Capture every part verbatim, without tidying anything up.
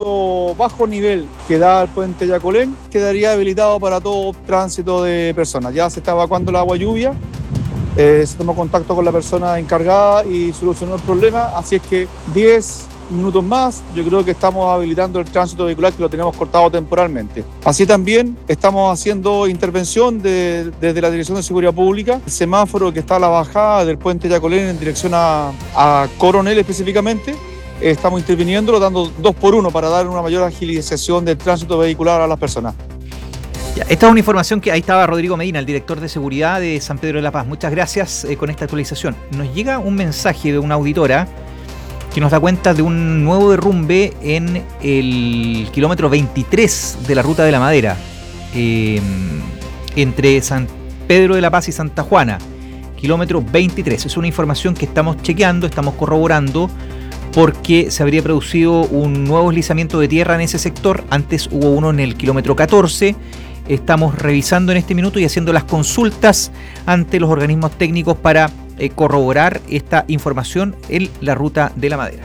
paso bajo nivel que da al puente Yacolén quedaría habilitado para todo tránsito de personas. Ya se está evacuando el agua lluvia, eh, se tomó contacto con la persona encargada y solucionó el problema, así es que diez minutos más, yo creo que estamos habilitando el tránsito vehicular que lo teníamos cortado temporalmente. Así también estamos haciendo intervención de, desde la Dirección de Seguridad Pública, el semáforo que está a la bajada del puente Yacolén en dirección a, a Coronel específicamente, estamos interviniéndolo dando dos por uno para dar una mayor agilización del tránsito vehicular a las personas. Ya, esta es una información que ahí estaba Rodrigo Medina, el director de seguridad de San Pedro de la Paz. Muchas gracias eh, con esta actualización. Nos llega un mensaje de una auditora que nos da cuenta de un nuevo derrumbe en el kilómetro veintitrés de la Ruta de la Madera, eh, entre San Pedro de la Paz y Santa Juana, kilómetro veintitrés. Es una información que estamos chequeando, estamos corroborando, porque se habría producido un nuevo deslizamiento de tierra en ese sector. Antes hubo uno en el kilómetro catorce. Estamos revisando en este minuto y haciendo las consultas ante los organismos técnicos para eh, corroborar esta información en la Ruta de la Madera.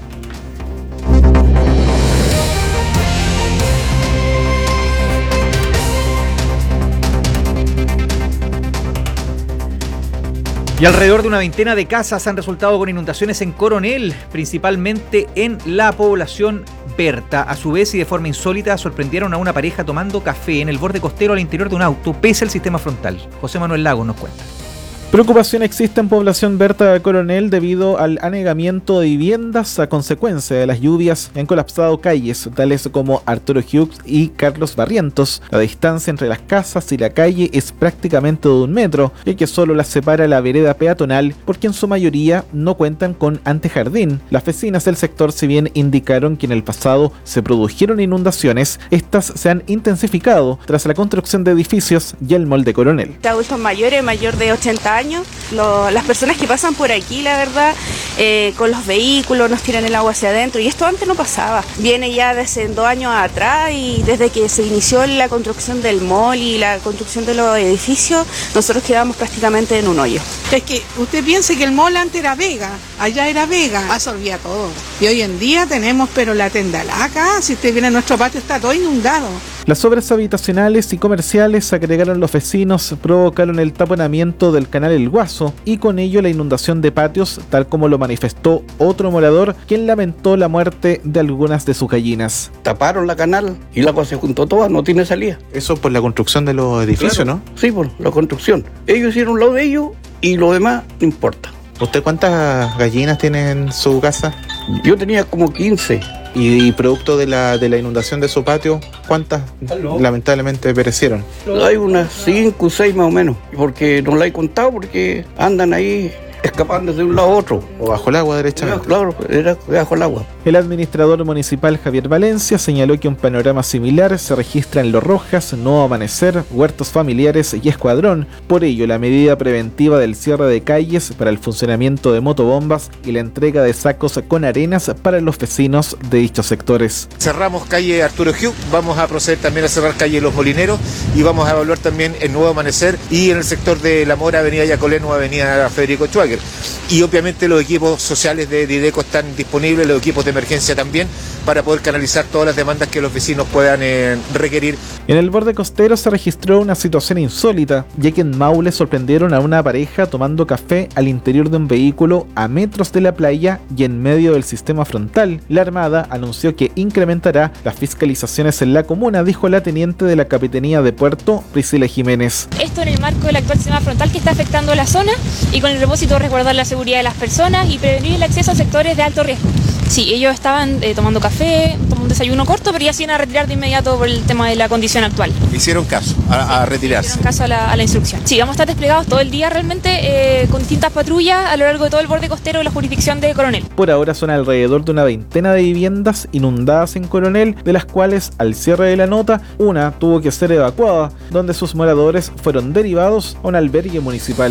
Y alrededor de una veintena de casas han resultado con inundaciones en Coronel, principalmente en la población Berta. A su vez y de forma insólita sorprendieron a una pareja tomando café en el borde costero al interior de un auto pese al sistema frontal. José Manuel Lagos nos cuenta. Preocupación existe en población Berta de Coronel debido al anegamiento de viviendas a consecuencia de las lluvias. Han colapsado calles tales como Arturo Hughes y Carlos Barrientos. La distancia entre las casas y la calle es prácticamente de un metro, ya que solo las separa la vereda peatonal, porque en su mayoría no cuentan con antejardín. Las vecinas del sector, si bien indicaron que en el pasado se produjeron inundaciones, estas se han intensificado tras la construcción de edificios y el molde Coronel. Adultos mayores, mayor de ochenta años, lo, las personas que pasan por aquí, la verdad, eh, con los vehículos nos tiran el agua hacia adentro, y esto antes no pasaba. Viene ya desde dos años atrás, y desde que se inició la construcción del mall y la construcción de los edificios, nosotros quedamos prácticamente en un hoyo. Es que usted piense que el mall antes era Vega, allá era Vega, absorbía todo. Y hoy en día tenemos, pero la tendalaca, si usted viene a nuestro patio, está todo inundado. Las obras habitacionales y comerciales, agregaron los vecinos, provocaron el taponamiento del canal El Guaso y con ello la inundación de patios, tal como lo manifestó otro morador, quien lamentó la muerte de algunas de sus gallinas. Taparon la canal y el agua se juntó toda, no tiene salida. Eso por la construcción de los edificios, claro, ¿no? Sí, por la construcción. Ellos hicieron lo de ellos y lo demás no importa. ¿Usted cuántas gallinas tiene en su casa? Yo tenía como quince. Y, y producto de la, de la inundación de su patio, ¿cuántas ¿Aló? lamentablemente perecieron? Hay unas cinco o seis más o menos, porque no la he contado porque andan ahí escapando de un lado a otro. O bajo el agua, derechamente. Claro, era bajo el agua. El administrador municipal Javier Valencia señaló que un panorama similar se registra en Los Rojas, Nuevo Amanecer, Huertos Familiares y Escuadrón. Por ello, la medida preventiva del cierre de calles para el funcionamiento de motobombas y la entrega de sacos con arenas para los vecinos de dichos sectores. Cerramos calle Arturo Hughes, vamos a proceder también a cerrar calle Los Molineros y vamos a evaluar también el Nuevo Amanecer y en el sector de La Mora, avenida Yacolén o avenida Federico Schwager. Y obviamente los equipos sociales de Dideco están disponibles, los equipos de emergencia también, para poder canalizar todas las demandas que los vecinos puedan eh, requerir. En el borde costero se registró una situación insólita, ya que en Maule sorprendieron a una pareja tomando café al interior de un vehículo a metros de la playa y en medio del sistema frontal. La Armada anunció que incrementará las fiscalizaciones en la comuna, dijo la teniente de la Capitanía de Puerto, Priscila Jiménez. Esto en el marco del actual sistema frontal que está afectando la zona y con el propósito de resguardar la seguridad de las personas y prevenir el acceso a sectores de alto riesgo. Sí, ellos estaban eh, tomando café, tomando un desayuno corto, pero ya se iban a retirar de inmediato por el tema de la condición actual. Hicieron caso a, a retirarse. Hicieron caso a la, a la instrucción. Sí, vamos a estar desplegados todo el día realmente eh, con distintas patrullas a lo largo de todo el borde costero de la jurisdicción de Coronel. Por ahora son alrededor de una veintena de viviendas inundadas en Coronel, de las cuales al cierre de la nota, una tuvo que ser evacuada, donde sus moradores fueron derivados a un albergue municipal.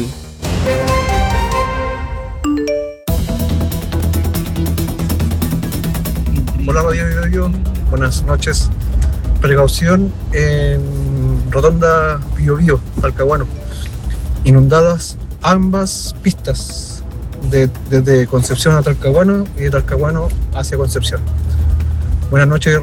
Hola Radio Biobío, buenas noches. Precaución en Rotonda Biobío, Talcahuano. Inundadas ambas pistas, de, desde Concepción a Talcahuano y de Talcahuano hacia Concepción. Buenas noches.